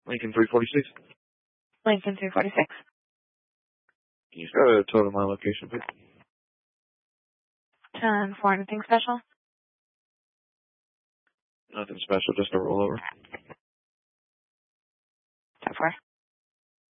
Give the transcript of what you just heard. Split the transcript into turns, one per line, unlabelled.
Lincoln 346.
Lincoln 346.
Can you start a total my location, please?
10-4, anything special?
Nothing special, just a rollover.
10-4.